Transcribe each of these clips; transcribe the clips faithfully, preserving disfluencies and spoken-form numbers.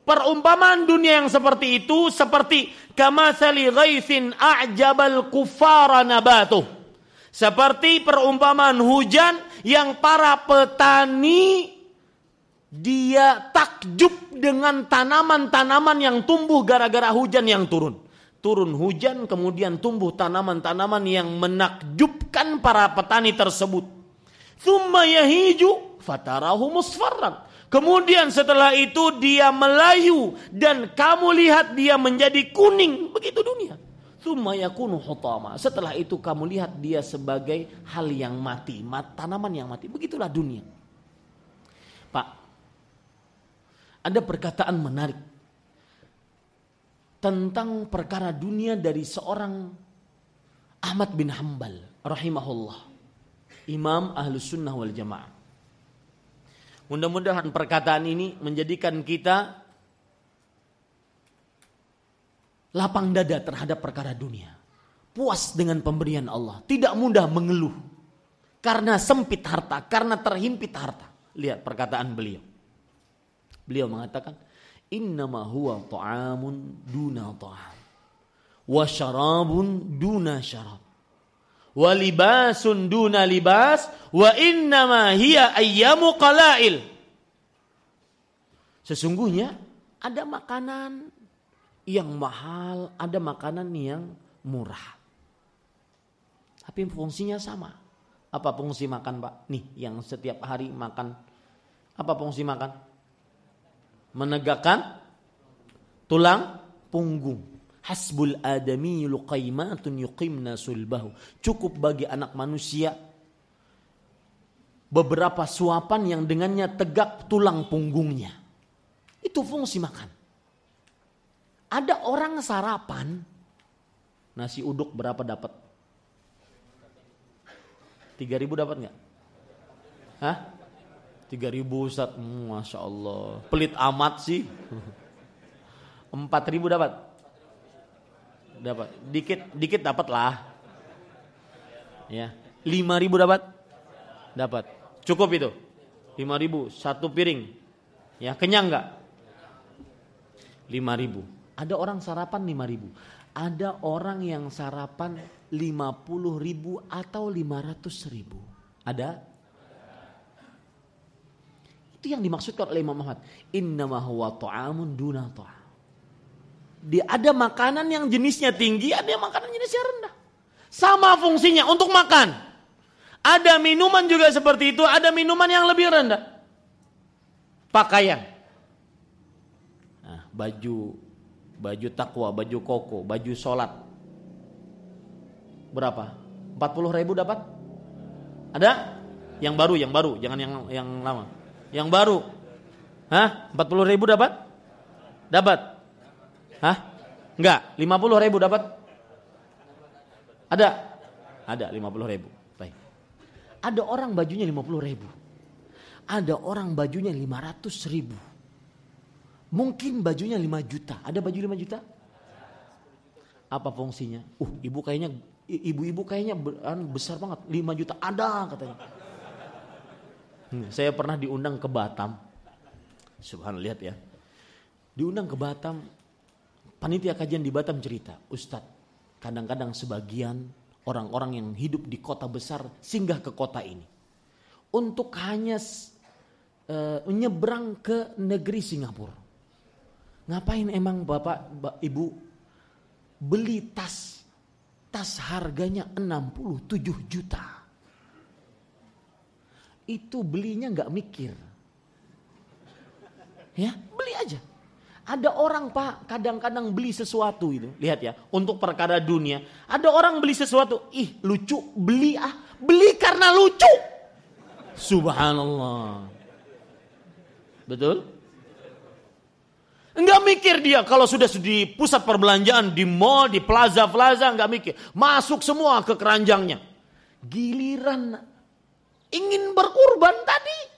Perumpamaan dunia yang seperti itu seperti kamatsali ghaitsin a'jabal kuffara nabatuh. Seperti perumpamaan hujan yang para petani dia takjub dengan tanaman-tanaman yang tumbuh gara-gara hujan yang turun. Turun hujan kemudian tumbuh tanaman-tanaman yang menakjubkan para petani tersebut. Tsumma yahiju fatarahu musfarran. Kemudian setelah itu dia melayu dan kamu lihat dia menjadi kuning. Begitu dunia. Tsumma yakunu hutama. Setelah itu kamu lihat dia sebagai hal yang mati, tanaman yang mati. Begitulah dunia. Pak, ada perkataan menarik tentang perkara dunia dari seorang Ahmad bin Hanbal rahimahullah, Imam Ahlus Sunnah wal Jamaah. Mudah-mudahan perkataan ini menjadikan kita lapang dada terhadap perkara dunia. Puas dengan pemberian Allah. Tidak mudah mengeluh. Karena sempit harta. Karena terhimpit harta. Lihat perkataan beliau. Beliau mengatakan, innama huwa ta'amun duna ta'am. Wa syarabun duna syarab. Wa libasun duna libas wa innama hiya ayyamu qalail. Sesungguhnya ada makanan yang mahal, ada makanan yang murah. Tapi fungsinya sama. Apa fungsi makan, Pak? Nih, yang setiap hari makan. Apa fungsi makan? Menegakkan tulang punggung. Hasbul adami luqaimatun yuqimna sulbahu. Cukup bagi anak manusia beberapa suapan yang dengannya tegak tulang punggungnya. Itu fungsi makan. Ada orang sarapan nasi uduk berapa dapat? Tiga ribu dapat nggak? Hah? Tiga ribu Ustaz? Hmm, Masya Allah. Pelit amat sih. Empat ribu dapat? Dapat, dikit, dikit dapat lah. Ya, lima ribu dapat, dapat. Cukup itu, lima ribu satu piring. Ya, kenyang nggak? Lima ribu. Ada orang sarapan lima ribu. Ada orang yang sarapan lima puluh ribu atau lima ratus ribu. Ada? Itu yang dimaksudkan oleh Imam Ahmad. Innama huwa ta'amun duna ta'am. Dia ada makanan yang jenisnya tinggi, ada yang makanan jenisnya rendah. Sama fungsinya untuk makan. Ada minuman juga seperti itu, ada minuman yang lebih rendah. Pakaian. Nah, baju, baju takwa, baju koko, baju sholat. Berapa? empat puluh ribu dapat? Ada? Yang baru, yang baru, jangan yang yang lama. Yang baru. Hah? empat puluh ribu dapat? Dapat. Hah? Enggak, lima puluh ribu dapat? Ada? Ada lima puluh ribu. Baik. Ada orang bajunya lima puluh ribu. Ada orang bajunya lima ratus ribu. Mungkin bajunya lima juta. Ada baju lima juta? Apa fungsinya? Uh, ibu kayaknya, ibu-ibu kayaknya besar banget. lima juta ada katanya. Hmm, saya pernah diundang ke Batam. Subhanallah, lihat ya. Diundang ke Batam. Panitia kajian di Batam cerita, Ustadz, kadang-kadang sebagian orang-orang yang hidup di kota besar singgah ke kota ini untuk hanya uh, menyeberang ke negeri Singapura. Ngapain emang bapak, ibu beli tas, tas harganya enam puluh tujuh juta. Itu belinya nggak mikir, ya beli aja. Ada orang Pak kadang-kadang beli sesuatu itu. Lihat ya, untuk perkara dunia. Ada orang beli sesuatu. Ih lucu, beli ah. Beli karena lucu. Subhanallah. Betul? Enggak mikir dia kalau sudah di pusat perbelanjaan, di mall, di plaza-plaza. Enggak mikir. Masuk semua ke keranjangnya. Giliran ingin berkurban tadi.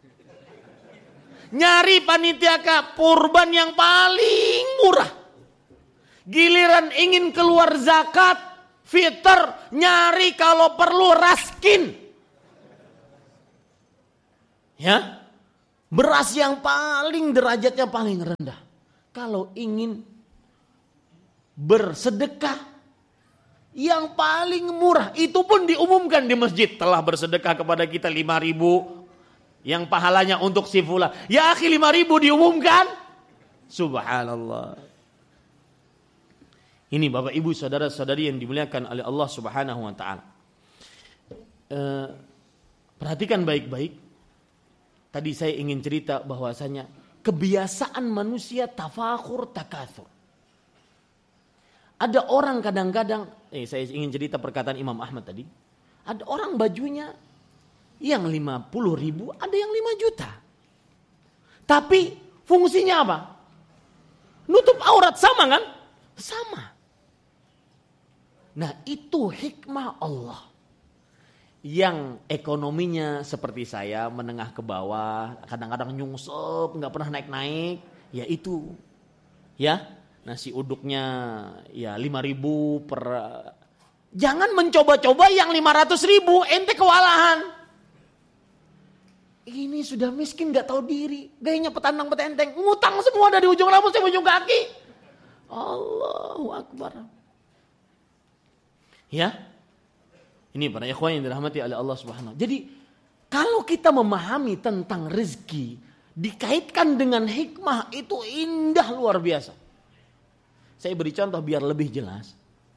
Nyari panitia kurban yang paling murah. Giliran ingin keluar zakat, fitr, nyari kalau perlu raskin. Ya, beras yang paling derajatnya paling rendah. kalau ingin bersedekah yang paling murah, itu pun diumumkan di masjid, telah bersedekah kepada kita lima ribu yang pahalanya untuk si fulan. Ya akhi, lima ribu diumumkan. Subhanallah. Ini Bapak Ibu saudara-saudari yang dimuliakan oleh Allah Subhanahu wa taala. Eh, perhatikan baik-baik. Tadi saya ingin cerita bahwasanya kebiasaan manusia tafakhur takatsur. Ada orang kadang-kadang, eh saya ingin cerita perkataan Imam Ahmad tadi. Ada orang bajunya yang lima puluh ribu, ada yang lima juta. Tapi fungsinya apa? Nutup aurat, sama kan? Sama. Nah, itu hikmah Allah. Yang ekonominya seperti saya, menengah ke bawah, kadang-kadang nyungsep, nggak pernah naik-naik, ya itu, ya nasi uduknya ya lima ribu per. Jangan mencoba-coba yang lima ratus ribu, ente kewalahan. Ini sudah miskin, nggak tahu diri, gayanya petandang petenteng, ngutang semua dari ujung rambut sampai ujung kaki. Allahu Akbar. Ya. Ini para ikhwan yang dirahmati oleh Allah Subhanahu wa taala. Jadi kalau kita memahami tentang rezeki dikaitkan dengan hikmah, itu indah luar biasa. Saya beri contoh biar lebih jelas.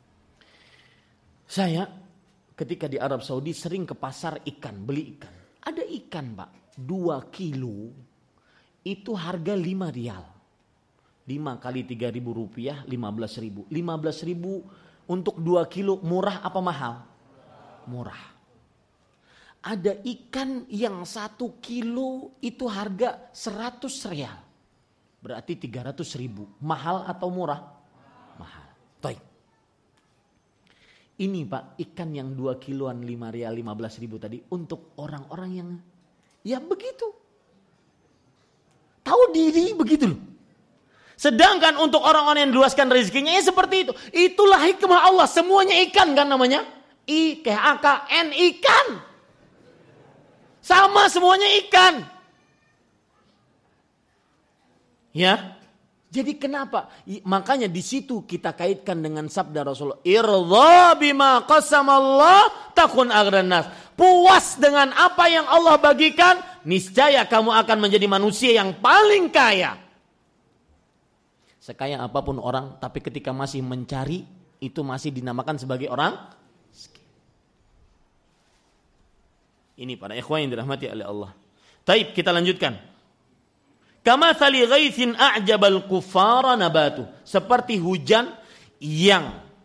Saya ketika di Arab Saudi sering ke pasar ikan, beli ikan. Ada ikan, Pak, dua kilo itu harga lima rial. lima kali tiga ribu rupiah, lima belas ribu. lima belas ribu untuk dua kilo murah apa mahal? Murah. Ada ikan yang satu kilo itu harga seratus rial. Berarti tiga ratus ribu. Mahal atau murah? Mahal. Baik. Ini Pak, ikan yang dua kiloan lima rial, lima belas ribu tadi untuk orang-orang yang ya begitu. Tahu diri begitu loh. Sedangkan untuk orang-orang yang diluaskan rezekinya ya seperti itu. Itulah hikmah Allah. Semuanya ikan kan namanya. I, K H K, N, ikan. Sama semuanya ikan. Ya. Jadi kenapa? Makanya di situ kita kaitkan dengan sabda Rasulullah. Irdha bima qasamallah takun aghran nas. Puas dengan apa yang Allah bagikan, niscaya kamu akan menjadi manusia yang paling kaya. Sekaya apapun orang, tapi ketika masih mencari, itu masih dinamakan sebagai orang miskin. Ini para ikhwan yang dirahmati oleh Allah. Taib, kita lanjutkan. Kama thali ghaithin a'jabal kuffara nabatu. Seperti hujan yang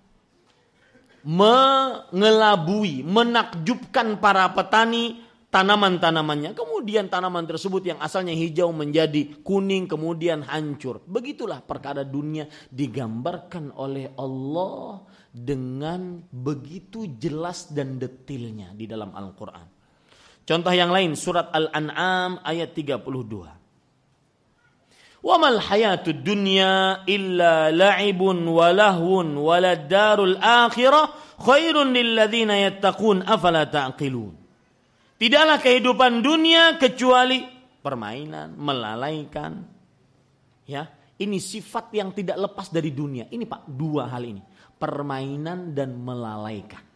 mengelabui, menakjubkan para petani tanaman-tanamannya. Kemudian tanaman tersebut yang asalnya hijau menjadi kuning, kemudian hancur. Begitulah perkara dunia digambarkan oleh Allah dengan begitu jelas dan detailnya di dalam Al-Quran. Contoh yang lain, surat Al-An'am ayat tiga puluh dua. Wa mal hayatud dunya illa la'ibun wa lahwun wa lad-darul akhirah khairun lil ladzina yattaqun afala ta'qilun. Tidaklah kehidupan dunia kecuali permainan, melalaikan. Ya, ini sifat yang tidak lepas dari dunia. Ini Pak, dua hal ini. Permainan dan melalaikan.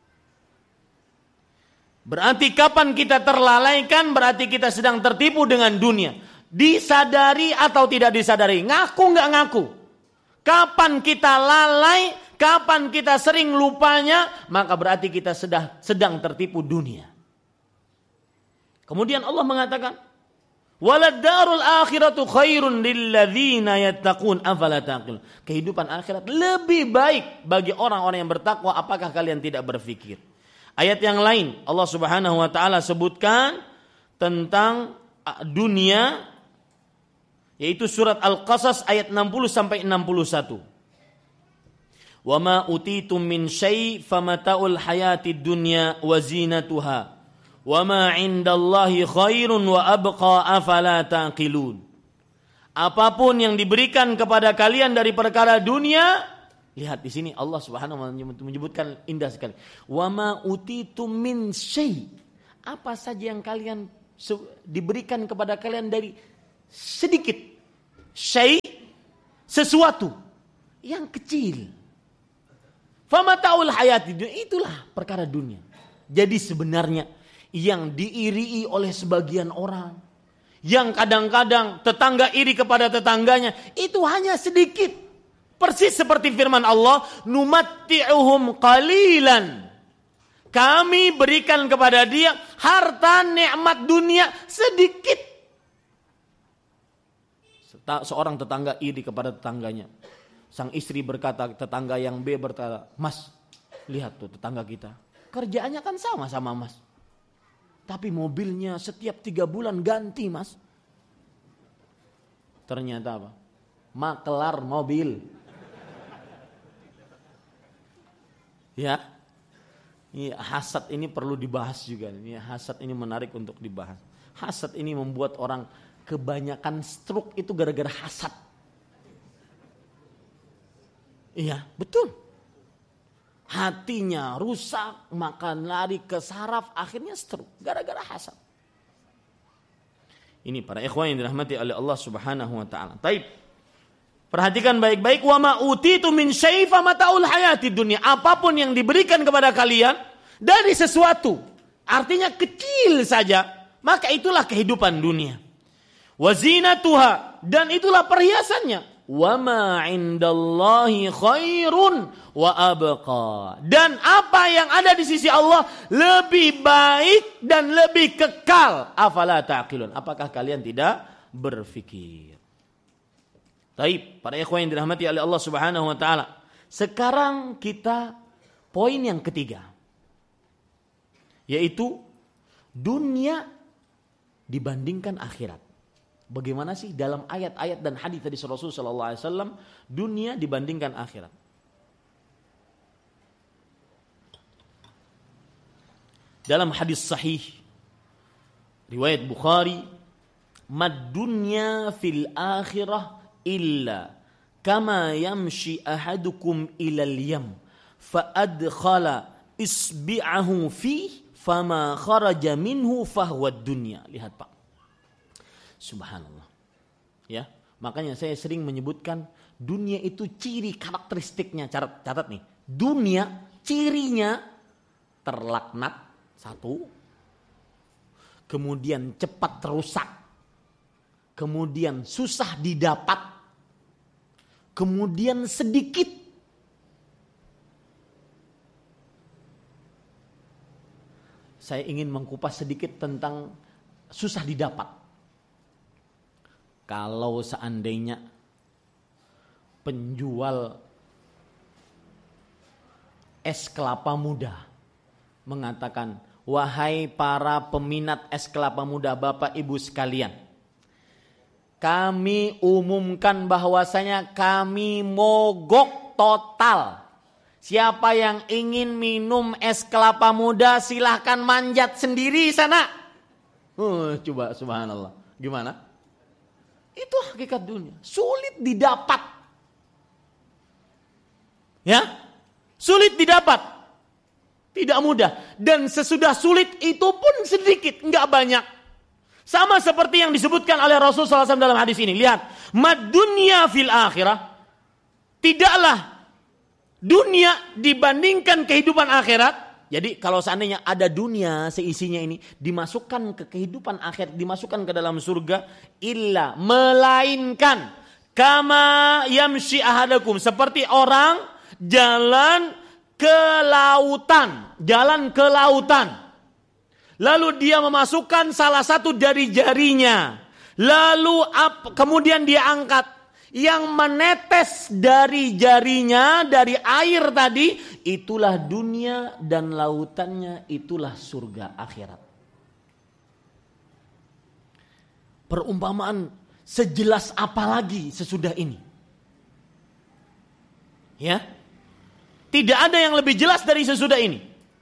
Berarti kapan kita terlalaikan, berarti kita sedang tertipu dengan dunia. Disadari atau tidak disadari, ngaku nggak ngaku. Kapan kita lalai, kapan kita sering lupanya, maka berarti kita sedang, sedang tertipu dunia. Kemudian Allah mengatakan, walad darul akhiratu khairun lilladzina yattaqun afala taqilun. Kehidupan akhirat lebih baik bagi orang-orang yang bertakwa, apakah kalian tidak berfikir? Ayat yang lain Allah Subhanahu wa taala sebutkan tentang dunia, yaitu surat Al-Qasas ayat enam puluh sampai enam puluh satu. Wa ma utitum min syai' famata'ul hayatid dunya wa zinatuha wa ma 'indallahi khairun wa abqa afala taqilun. Apapun yang diberikan kepada kalian dari perkara dunia, lihat di sini Allah Subhanahu wa taala menyebutkan indah sekali. Wa ma utitum min syai'. Apa saja yang kalian diberikan kepada kalian dari sedikit. Syai' sesuatu yang kecil. Famataul hayati dunia, itulah perkara dunia. Jadi sebenarnya yang diirii oleh sebagian orang, yang kadang-kadang tetangga iri kepada tetangganya, itu hanya sedikit. Persis seperti firman Allah, numatti'uhum qalilan. Kami berikan kepada dia harta nikmat dunia sedikit. Seorang tetangga iri kepada tetangganya. Sang istri berkata, tetangga yang B berkata, Mas, lihat tuh tetangga kita. Kerjaannya kan sama sama Mas. Tapi mobilnya setiap tiga bulan ganti Mas. Ternyata apa? Maklar mobil. Ya. Ini hasad ini perlu dibahas juga. Ini hasad ini menarik untuk dibahas. Hasad ini membuat orang kebanyakan stroke itu gara-gara hasad. Iya, betul. Hatinya rusak, makan lari ke saraf, akhirnya stroke gara-gara hasad. Ini para ikhwan yang dirahmati oleh Allah Subhanahu wa taala. Taib. Perhatikan baik-baik, wa ma utitu min syai'in famataul hayatid dunya. Apapun yang diberikan kepada kalian dari sesuatu, artinya kecil saja, maka itulah kehidupan dunia. Wa zinatuha, dan itulah perhiasannya. Wa ma 'indallahi khairun wa abqa. Dan apa yang ada di sisi Allah lebih baik dan lebih kekal. Afala ta'qilun? Apakah kalian tidak berfikir? Baik, para ikhwan yang dirahmati oleh Allah Subhanahu wa taala. Sekarang kita poin yang ketiga. Yaitu dunia dibandingkan akhirat. Bagaimana sih dalam ayat-ayat dan hadis dari Rasul sallallahu alaihi wasallam dunia dibandingkan akhirat? Dalam hadis sahih riwayat Bukhari, "Mad dunya fil akhirah illa kama yamshi ahadukum ilal yam fa adkhala isbi'ahu fi fama kharaja minhu fahuwa dunya." Lihat Pak, subhanallah ya, makanya saya sering menyebutkan dunia itu ciri karakteristiknya. Catat, catat nih, dunia cirinya terlaknat satu, kemudian cepat rusak, kemudian susah didapat, kemudian sedikit. Saya ingin mengkupas sedikit tentang susah didapat. Kalau seandainya penjual es kelapa muda mengatakan, wahai para peminat es kelapa muda, Bapak Ibu sekalian, kami umumkan bahwasanya kami mogok total. Siapa yang ingin minum es kelapa muda silahkan manjat sendiri sana. Uh, coba subhanallah. Gimana? Itu hakikat dunia. Sulit didapat. Ya? Sulit didapat. Tidak mudah. Dan sesudah sulit itu pun sedikit, enggak banyak. Sama seperti yang disebutkan oleh Rasul sallallahu alaihi wasallam dalam hadis ini. Lihat, mad dunya fil akhirah. Tidaklah dunia dibandingkan kehidupan akhirat. Jadi kalau seandainya ada dunia seisinya ini dimasukkan ke kehidupan akhirat, dimasukkan ke dalam surga, illa melainkan kama yamshi ahadakum, seperti orang jalan ke lautan, jalan ke lautan. Lalu dia memasukkan salah satu dari jarinya. Lalu ap, kemudian dia angkat. Yang menetes dari jarinya, dari air tadi, itulah dunia dan lautannya, itulah surga akhirat. Perumpamaan sejelas apa lagi sesudah ini? Ya, tidak ada yang lebih jelas dari sesudah ini.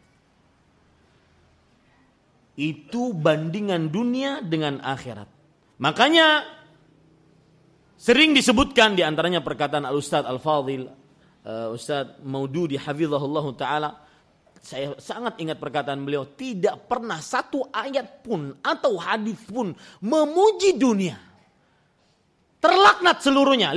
Itu bandingan dunia dengan akhirat. Makanya sering disebutkan di antaranya perkataan Al-Ustaz Al-Fadhil, uh, Ustaz Maududi hafizahullah ta'ala. Saya sangat ingat perkataan beliau. Tidak pernah satu ayat pun atau hadis pun memuji dunia. Terlaknat seluruhnya.